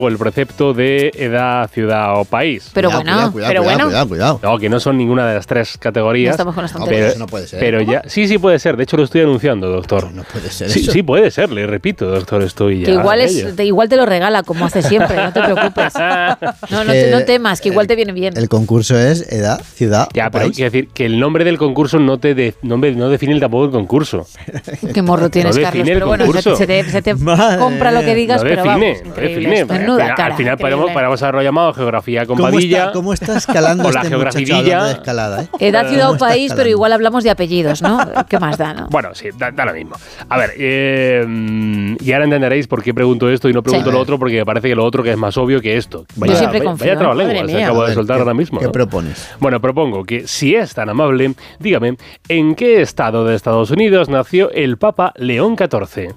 el precepto de edad, ciudad o país. Pero Cuidado. No, que no son ninguna de las tres categorías. No estamos con las Pero tonterías. eso no puede ser. Pero ya, sí puede ser. De hecho, lo estoy anunciando, doctor. No puede ser Sí, eso. sí puede ser, le repito, doctor, estoy ya. Que igual, en ello. igual te lo regala, como hace siempre, no te preocupes. No temas, que igual te viene bien. El concurso es edad, ciudad Ya, o pero país. quiero decir que el nombre del concurso no define tampoco el concurso. Qué morro tienes, No Carlos. define el Pero bueno, concurso. se te Madre compra lo que digas, No pero define, vamos. no Increíble define. esto. Menuda Al cara. final Increíble. podemos haberlo llamado geografía con Padilla. ¿Cómo está escalando O la este muchacho geografía. hablando de escalada? Edad, ciudad o ¿Cómo está país, pero escalando? igual hablamos de apellidos, ¿no? ¿Qué más da, no? Bueno, sí, da lo mismo. A ver, y ahora entenderéis por qué pregunto esto y no pregunto Sí. lo otro, porque me parece que lo otro que es más obvio que esto. Yo siempre confío. Vaya trabalenguas Madre que mía. acabo A de ver, soltar ¿qué- ahora mismo. ¿Qué ¿no? propones? Bueno, propongo que, si es tan amable, dígame, ¿en qué estado de Estados Unidos nació el Papa León XIV?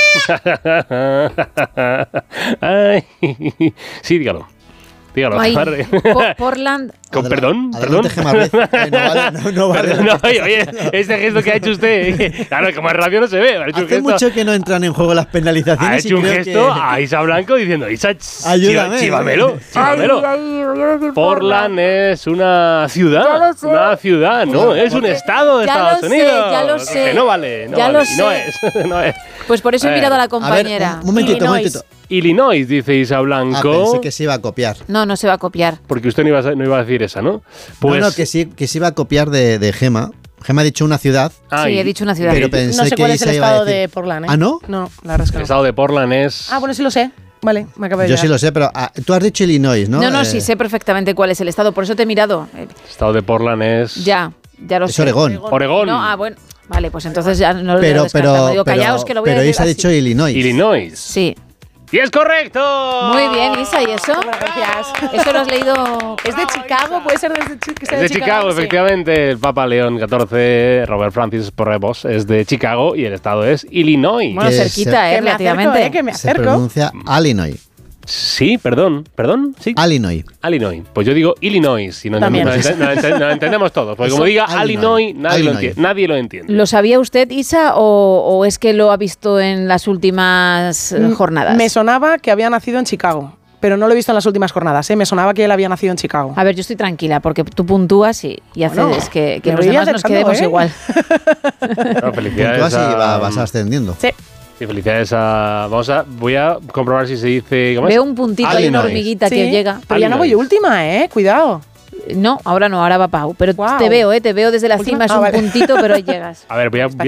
Ay, sí, dígalo. Dígalo. Ay, Portland. Perdón. Adelante, Gemma Ruiz. No vale. Perdón, no, oye, este gesto que ha hecho usted, claro, como en radio no se ve. Ha hecho un Hace gesto, mucho que no entran en juego las penalizaciones. ha y hecho un creo gesto que- a Isa Blanco diciendo, Isa, Ayúdame. chívamelo. Portland es una ciudad. Ya lo sé. Una ciudad, no, es un estado de Ya Estados lo sé, Unidos. ya lo sé. Que no vale. No Ya vale, lo y no sé. es. No es. Pues por eso he A mirado a la A ver, compañera. un momentito, un Illinois. momentito. Illinois, dice Isa Blanco. Pensé que se iba a copiar. No se va a copiar. Porque usted no iba a decir esa, ¿no? No, que se iba a copiar de Gema. Gema ha dicho una ciudad, Sí, he dicho una ciudad. pero pensé No sé que cuál es el Isa iba a estado decir- de Portland, ¿eh? ¿Ah, no? No, la verdad es que El no. estado de Portland es... Ah, bueno, sí lo sé. Vale, me acabo de Yo llegar. sí lo sé, pero tú has dicho Illinois, ¿no? No, sí, sé perfectamente cuál es el estado, por eso te he mirado. El estado de Portland es... Ya lo Es sé. Oregón. Oregón. No, bueno. Vale, pues entonces ya no lo Pero, descartamos. Digo, callaos que lo voy a pero decir Isa ha así. dicho Illinois. Illinois. Sí. ¡Y es correcto! Muy bien, Isa, ¿y eso? Gracias. ¿Eso lo has leído? Es de Chicago, puede ser que sea Es de Chicago, sí. efectivamente. El Papa León XIV, Robert Francis Prevost, es de Chicago y el estado es Illinois. Bueno, Que cerquita, Que me acerco, relativamente. que me Se acerco. pronuncia Illinois. Sí, perdón, sí. Illinois. Illinois. Pues yo digo Illinois. Y no También. entendemos todos. Porque Eso, como diga Illinois. Illinois, nadie lo entiende. ¿Lo sabía usted, Isa, o es que lo ha visto en las últimas jornadas? Me sonaba que había nacido en Chicago, pero no lo he visto en las últimas jornadas. Me sonaba que él había nacido en Chicago. A ver, yo estoy tranquila porque tú puntúas y Bueno, haces que me los voy demás nos acercando, quedemos ¿eh? igual. No, felicidades Puntúas y a... vas ascendiendo. Sí. Sí, felicidades a... Voy a comprobar si se dice... ¿cómo es? Veo un puntito y una Illinois. hormiguita Sí, que llega. Pero ya no voy Illinois. última, cuidado. No, ahora no, ahora va Pau. Pero Guau. te veo desde la ¿Última? cima, es Ah, un vale. puntito, pero ahí llegas. A ver, voy a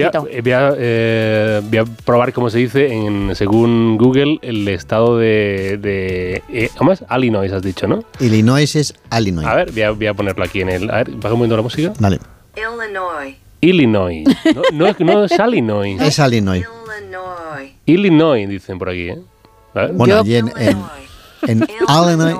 probar cómo se dice según Google el estado ¿cómo es? Illinois, has dicho, ¿no? Illinois es Illinois. A ver, voy a ponerlo aquí en el... A ver, baja un momento la música. Vale. Illinois. No es Illinois. Es Illinois. Illinois, dicen por aquí, ¿eh? A ver. Bueno, Yo- allí en Illinois.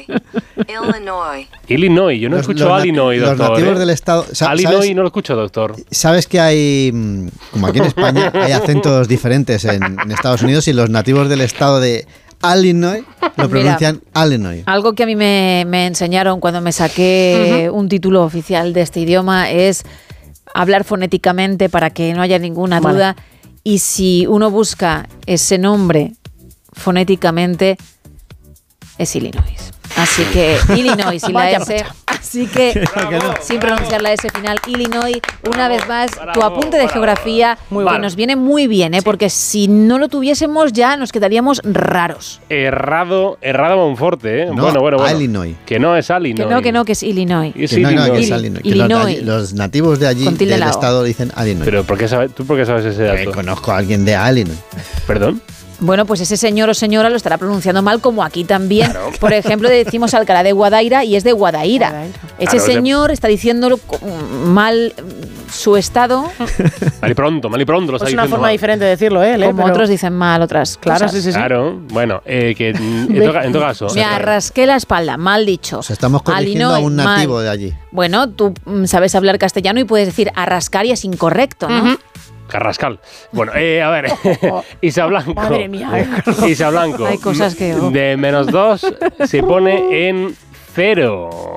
Illinois, yo no escucho Illinois, Los doctor. nativos ¿eh? del estado. Illinois no lo escucho, doctor. ¿Sabes que hay, como aquí en España, hay acentos diferentes en Estados Unidos y los nativos del estado de Illinois lo pronuncian Illinois? Algo que a mí me enseñaron cuando me saqué un título oficial de este idioma es hablar fonéticamente para que no haya ninguna Vale. duda. Y si uno busca ese nombre fonéticamente, es Illinois. Así que Illinois y la Vaya S. racha. Así que sin pronunciar la S final, Illinois, una vez más, tu apunte de geografía Muy que bueno. nos viene muy bien, porque si no lo tuviésemos ya nos quedaríamos raros. Errado Monforte, ¿eh? No, bueno. Illinois. Que no es Illinois. Que no, que es Illinois. Es Que no, que es Illinois. Illinois. Que los de Illinois. allí- los nativos de allí, Con tilde del en la O. estado, dicen Illinois. Pero ¿tú por qué sabes ese dato? Conozco a alguien de Illinois. ¿Perdón? Bueno, pues ese señor o señora lo estará pronunciando mal, como aquí también. Por ejemplo, decimos Alcalá de Guadaira y es de Guadaira. Guadaira. Ese Claro, señor está diciéndolo mal su estado, Mal y pronto, lo Es está una diciendo forma mal. diferente de decirlo, ¿eh? como otros dicen mal otras Claro, cosas. sí. Claro, bueno, que en todo caso... Me arrasqué la espalda, mal dicho. O sea, estamos corrigiendo a un Illinois, nativo mal. de allí. Bueno, tú sabes hablar castellano y puedes decir arrascar y es incorrecto, ¿no? Carrascal. Bueno, a ver, Isa Blanco. Madre mía. Isa Blanco. Hay cosas que- De -2 se pone en 0.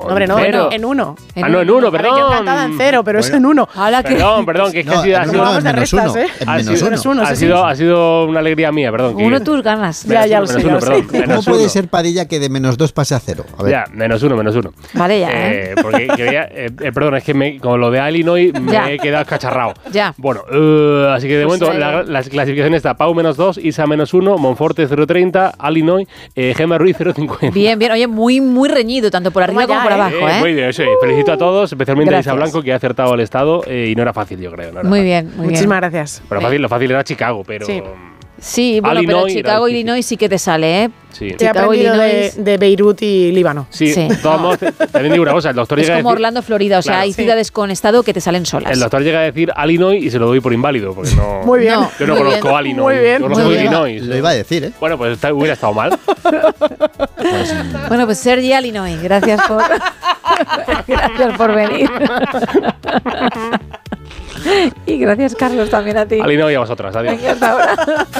Hombre, no, cero. en 1. No, en 1, Yo perdón. encantada en 0, pero es Bueno. en 1. Hala, que... Perdón, que es que No, ha sido, ha en sido- uno, Vamos de en menos restas, uno. ¿eh? En ha menos sido- uno. Es uno, ha sí, sido- sí. ha sido una alegría mía, perdón. Uno tus ganas. Ya lo sé, menos ya uno, lo sé. perdón. ¿Cómo Menos puede uno. ser, Padilla, que de -2 pase a 0? A ver. Ya, menos uno. Vale, ya, Porque quería, perdón, es que con lo de Illinois Ya. me he quedado cacharrado. Ya. Bueno, así que de Pues momento la clasificación está Pau -2, Isa -1, Monforte 0,30, Illinois, Gemma Ruiz 0,50. Bien, bien. Oye, muy, muy reñido, tanto por arriba Toma como ya, por abajo, ¿eh? Muy bien, sí. Felicito a todos, especialmente a Isa Gracias. Blanco, que ha acertado el estado y no era fácil, yo creo. No era Muy fácil. bien, muy Muchísimas bien. gracias. Pero lo fácil era Chicago, pero... Sí. Sí, bueno, pero Illinois era Chicago, difícil. Illinois sí que te sale, ¿eh? Sí. He Chicago, aprendido Illinois. de Beirut y Líbano. Sí, Sí. de todos modos, también digo una cosa, el doctor Es llega a como decir... Orlando, Florida. O sea, Claro. hay Sí. ciudades con estado que te salen solas. El doctor llega a decir Illinois y se lo doy por inválido, porque no... Muy bien. No. Yo no Muy conozco bien. Illinois, Muy bien. conozco Muy bien. Illinois. Lo iba a decir, ¿eh? Bueno, pues hubiera estado mal. Bueno, pues Sergi, Illinois, gracias por, gracias por venir. Y gracias, Carlos, también a ti. Illinois y a vosotras, adiós. Venga, hasta ahora.